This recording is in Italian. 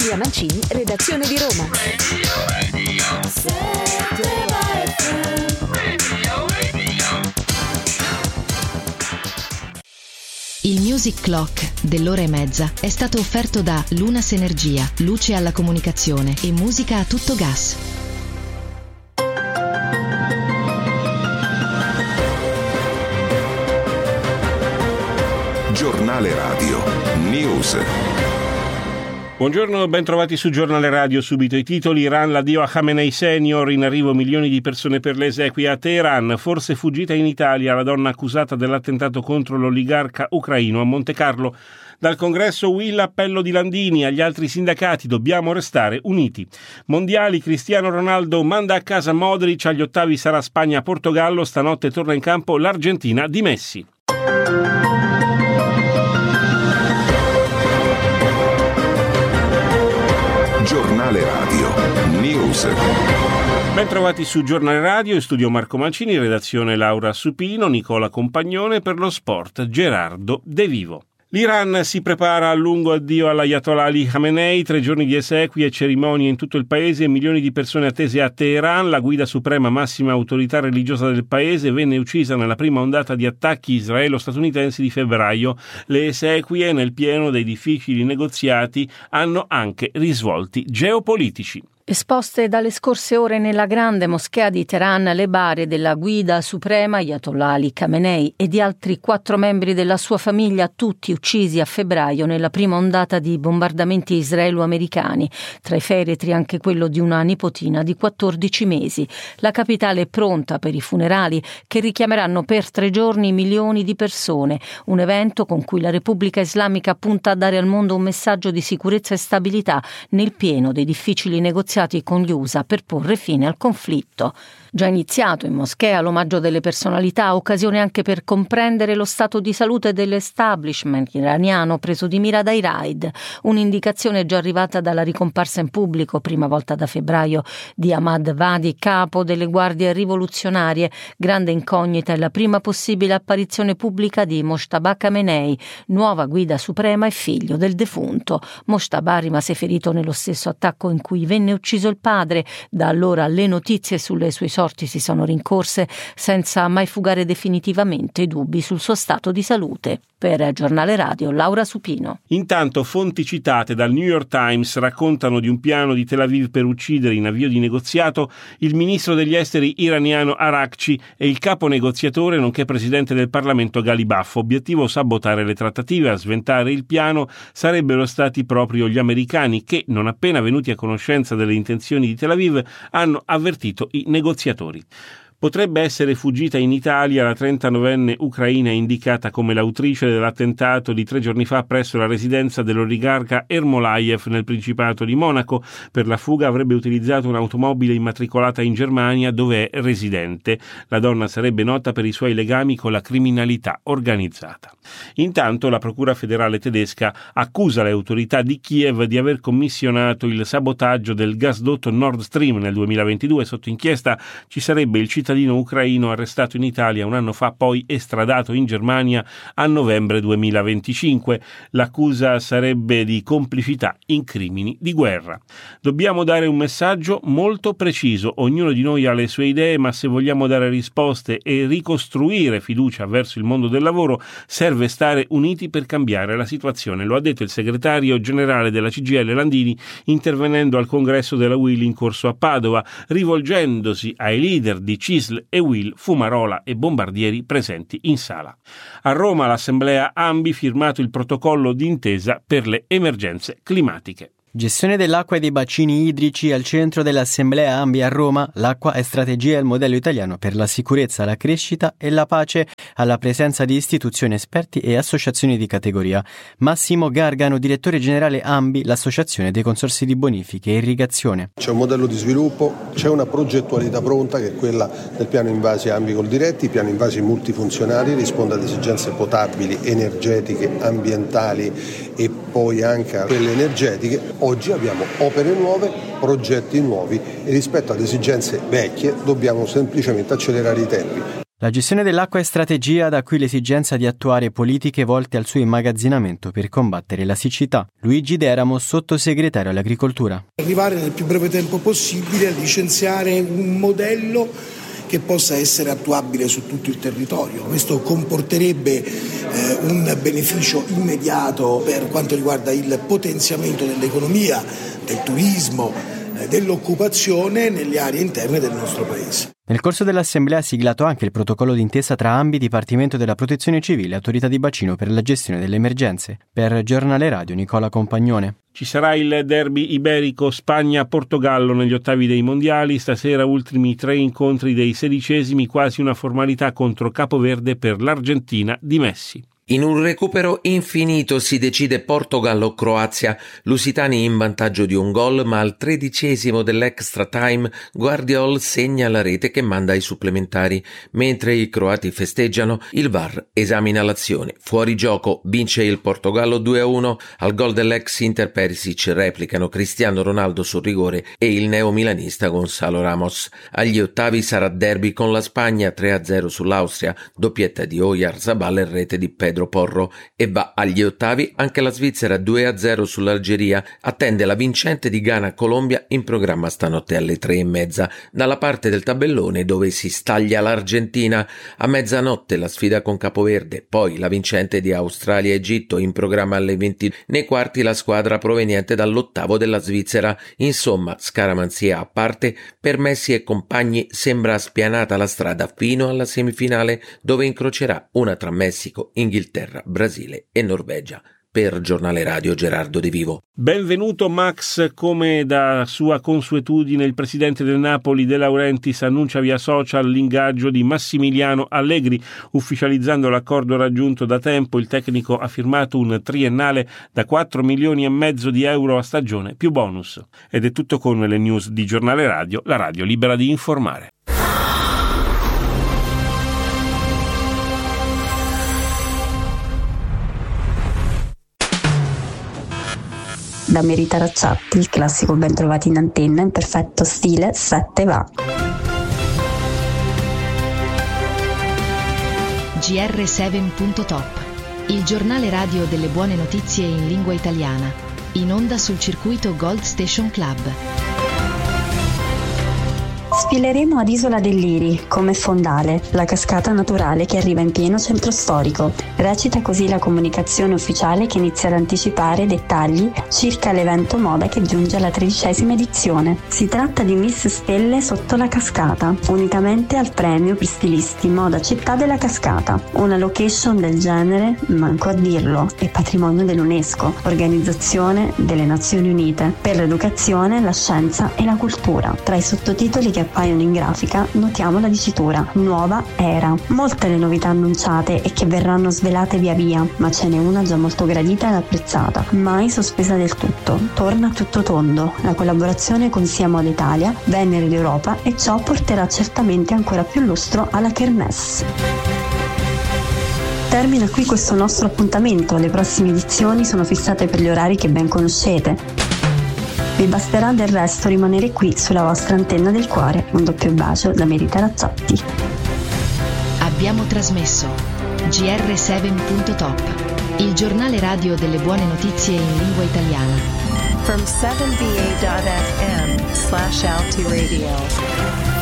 Maria Mancini, redazione di Roma. Il Music Clock dell'ora e mezza è stato offerto da Lunas Energia, luce alla comunicazione e musica a tutto gas. Giornale Radio News. Buongiorno, ben trovati su Giornale Radio. Subito i titoli. Iran, l'addio a Khamenei Senior, in arrivo milioni di persone per le esequie a Teheran, forse fuggita in Italia la donna accusata dell'attentato contro l'oligarca ucraino a Monte Carlo. Dal congresso Will, appello di Landini agli altri sindacati, dobbiamo restare uniti. Mondiali, Cristiano Ronaldo manda a casa Modric, agli ottavi sarà Spagna-Portogallo, stanotte torna in campo l'Argentina di Messi. Giornale Radio News. Ben trovati su Giornale Radio, in studio Marco Mancini, redazione Laura Supino, Nicola Compagnone, per lo sport Gerardo De Vivo. L'Iran si prepara al lungo addio all'Ayatollah Ali Khamenei, 3 giorni di esequie e cerimonie in tutto il paese e milioni di persone attese a Teheran. La guida suprema, massima autorità religiosa del paese, venne uccisa nella prima ondata di attacchi israelo-statunitensi di febbraio. Le esequie, nel pieno dei difficili negoziati, hanno anche risvolti geopolitici. Esposte dalle scorse ore nella grande moschea di Teheran le bare della guida suprema Ayatollah Ali Khamenei e di altri 4 membri della sua famiglia, tutti uccisi a febbraio nella prima ondata di bombardamenti israelo-americani. Tra i feretri anche quello di una nipotina di 14 mesi. La capitale è pronta per i funerali che richiameranno per 3 giorni milioni di persone. Un evento con cui la Repubblica Islamica punta a dare al mondo un messaggio di sicurezza e stabilità nel pieno dei difficili negoziati con gli USA per porre fine al conflitto. Già iniziato in moschea l'omaggio delle personalità, occasione anche per comprendere lo stato di salute dell'establishment iraniano preso di mira dai raid. Un'indicazione già arrivata dalla ricomparsa in pubblico, prima volta da febbraio, di Ahmad Vadi, capo delle guardie rivoluzionarie. Grande incognita è la prima possibile apparizione pubblica di Mojtaba Khamenei, nuova guida suprema e figlio del defunto. Mojtaba rimase ferito nello stesso attacco in cui venne ucciso il padre. Da allora le notizie sulle sue sorti si sono rincorse senza mai fugare definitivamente i dubbi sul suo stato di salute. Per Giornale Radio, Laura Supino. Intanto fonti citate dal New York Times raccontano di un piano di Tel Aviv per uccidere in avvio di negoziato il ministro degli esteri iraniano Araghchi e il capo negoziatore nonché presidente del Parlamento Ghalibaf. Obiettivo sabotare le trattative. A sventare il piano sarebbero stati proprio gli americani che, non appena venuti a conoscenza delle intenzioni di Tel Aviv, hanno avvertito i negoziatori. Potrebbe essere fuggita in Italia la 39enne ucraina indicata come l'autrice dell'attentato di 3 giorni fa presso la residenza dell'oligarca Ermolayev nel Principato di Monaco. Per la fuga avrebbe utilizzato un'automobile immatricolata in Germania dove è residente. La donna sarebbe nota per i suoi legami con la criminalità organizzata. Intanto la Procura federale tedesca accusa le autorità di Kiev di aver commissionato il sabotaggio del gasdotto Nord Stream nel 2022. Sotto inchiesta ci sarebbe il cittadino ucraino arrestato in Italia un anno fa, poi estradato in Germania a novembre 2025. L'accusa sarebbe di complicità in crimini di guerra. Dobbiamo dare un messaggio molto preciso. Ognuno di noi ha le sue idee, ma se vogliamo dare risposte e ricostruire fiducia verso il mondo del lavoro, serve stare uniti per cambiare la situazione. Lo ha detto il segretario generale della CGIL Landini intervenendo al congresso della UIL in corso a Padova, rivolgendosi ai leader di CISL e UIL, Fumarola e Bombardieri presenti in sala. A Roma l'assemblea ANBI firmato il protocollo d'intesa per le emergenze climatiche. Gestione dell'acqua e dei bacini idrici al centro dell'Assemblea ANBI a Roma. L'acqua è strategia e il modello italiano per la sicurezza, la crescita e la pace, alla presenza di istituzioni, esperti e associazioni di categoria. Massimo Gargano, direttore generale ANBI, l'associazione dei consorzi di bonifiche e irrigazione. C'è un modello di sviluppo, c'è una progettualità pronta che è quella del piano invasi Ambicol Diretti, piano invasi multifunzionali, risponde ad esigenze potabili, energetiche, ambientali e poi anche a quelle energetiche. Oggi abbiamo opere nuove, progetti nuovi e rispetto ad esigenze vecchie dobbiamo semplicemente accelerare i tempi. La gestione dell'acqua è strategia, da qui l'esigenza di attuare politiche volte al suo immagazzinamento per combattere la siccità. Luigi Deramo, sottosegretario all'agricoltura. Arrivare nel più breve tempo possibile a licenziare un modello che possa essere attuabile su tutto il territorio. Questo comporterebbe un beneficio immediato per quanto riguarda il potenziamento dell'economia, del turismo, dell'occupazione nelle aree interne del nostro Paese. Nel corso dell'Assemblea ha siglato anche il protocollo d'intesa tra ANBI, Dipartimento della Protezione Civile e Autorità di Bacino per la gestione delle emergenze. Per Giornale Radio, Nicola Compagnone. Ci sarà il derby iberico Spagna-Portogallo negli ottavi dei mondiali. Stasera ultimi 3 incontri dei 16esimi, quasi una formalità contro Capoverde per l'Argentina di Messi. In un recupero infinito si decide Portogallo-Croazia, lusitani in vantaggio di un gol, ma al 13° dell'extra time Guardiol segna la rete che manda ai supplementari. Mentre i croati festeggiano, il VAR esamina l'azione. Fuori gioco, vince il Portogallo 2-1, al gol dell'ex Inter Perisic replicano Cristiano Ronaldo sul rigore e il neomilanista Gonzalo Ramos. Agli ottavi sarà derby con la Spagna 3-0 sull'Austria, doppietta di Oyarzabal e rete di Pedro Porro, e va agli ottavi anche la Svizzera 2-0 sull'Algeria. Attende la vincente di Ghana-Colombia in programma stanotte alle 3:30. Dalla parte del tabellone, dove si staglia l'Argentina, a mezzanotte la sfida con Capoverde, poi la vincente di Australia-Egitto in programma alle 20. Nei quarti la squadra proveniente dall'ottavo della Svizzera. Insomma, scaramanzia a parte, per Messi e compagni sembra spianata la strada fino alla semifinale, dove incrocerà una tra Messico, Inghilterra, Brasile e Norvegia. Per Giornale Radio, Gerardo De Vivo. Benvenuto Max. Come da sua consuetudine, il presidente del Napoli De Laurentiis annuncia via social l'ingaggio di Massimiliano Allegri, ufficializzando l'accordo raggiunto da tempo. Il tecnico ha firmato un triennale da 4,5 milioni di euro a stagione più bonus. Ed è tutto con le news di Giornale Radio, la radio libera di informare. Da Merita Racciatti, il classico ben trovati in antenna in perfetto stile 7 va. GR7.top, il giornale radio delle buone notizie in lingua italiana, in onda sul circuito Gold Station Club. Sfileremo ad Isola del Liri, come fondale, la cascata naturale che arriva in pieno centro storico. Recita così la comunicazione ufficiale che inizia ad anticipare dettagli circa l'evento moda che giunge alla 13ª edizione. Si tratta di Miss Stelle sotto la cascata, unicamente al premio per stilisti moda città della cascata. Una location del genere, manco a dirlo, è patrimonio dell'UNESCO, Organizzazione delle Nazioni Unite per l'educazione, la scienza e la cultura. Tra i sottotitoli che appaiono in grafica notiamo la dicitura Nuova Era. Molte le novità annunciate e che verranno svelate via via, ma ce n'è una già molto gradita ed apprezzata, mai sospesa del tutto. Torna a tutto tondo la collaborazione con Sia Moda Italia, Venere d'Europa, e ciò porterà certamente ancora più lustro alla Kermesse. Termina qui questo nostro appuntamento, le prossime edizioni sono fissate per gli orari che ben conoscete. Vi basterà del resto rimanere qui sulla vostra antenna del cuore. Un doppio bacio da Merita Racciatti. Abbiamo trasmesso GR7.top, il giornale radio delle buone notizie in lingua italiana. From 7va.fm/Alti Radio.